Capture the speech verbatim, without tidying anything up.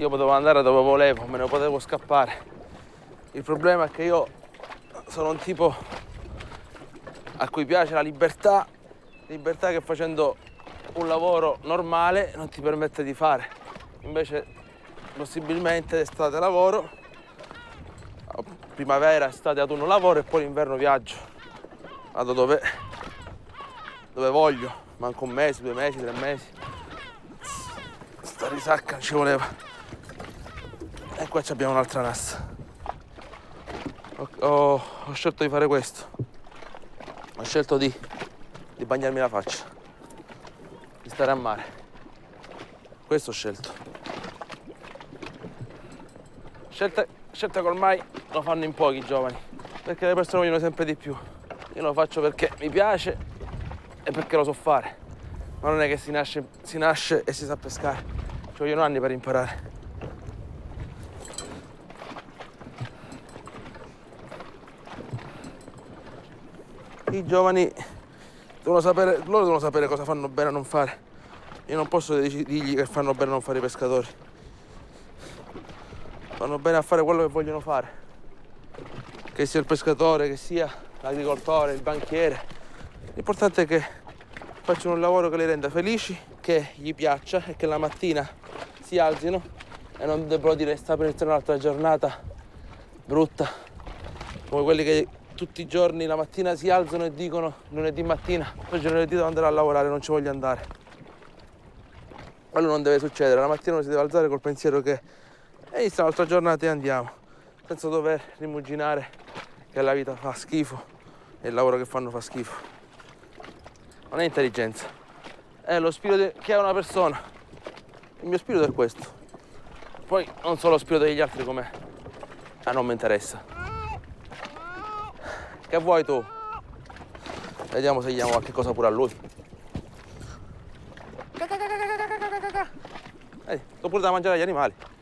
io potevo andare dove volevo, me ne potevo scappare. Il problema è che io sono un tipo a cui piace la libertà, libertà che facendo un lavoro normale non ti permette di fare. Invece possibilmente estate lavoro, primavera, estate, autunno lavoro e poi l'inverno viaggio. Vado dove, dove voglio, manco un mese, due mesi, tre mesi. Sta risacca ci voleva. E qua abbiamo un'altra nassa. Ho, ho, ho scelto di fare questo. Ho scelto di, di bagnarmi la faccia, di stare a mare. Questo ho scelto. Scelta, scelta che ormai lo fanno in pochi giovani, perché le persone vogliono sempre di più. Io lo faccio perché mi piace e perché lo so fare. Ma non è che si nasce, si nasce e si sa pescare. Ci vogliono anni per imparare. I giovani devono sapere, loro devono sapere cosa fanno bene a non fare. Io non posso dirgli che fanno bene a non fare i pescatori. Fanno bene a fare quello che vogliono fare. Che sia il pescatore, che sia l'agricoltore, il banchiere. L'importante è che facciano un lavoro che li renda felici, che gli piaccia e che la mattina si alzino e non debbano dire sta per iniziare un'altra giornata brutta, come quelli che tutti i giorni la mattina si alzano e dicono lunedì mattina, oggi è lunedì, devo andare a lavorare, non ci voglio andare. Quello non deve succedere, la mattina uno si deve alzare col pensiero che e inizia un'altra giornata e andiamo, senza dover rimuginare che la vita fa schifo e il lavoro che fanno fa schifo. Non è intelligenza, è lo spirito che ha una persona. Il mio spirito è questo. Poi non so lo spirito degli altri com'è, ma non mi interessa. Che vuoi tu? Vediamo se gli diamo qualche cosa pure a lui. Vedi, do pure da mangiare agli animali.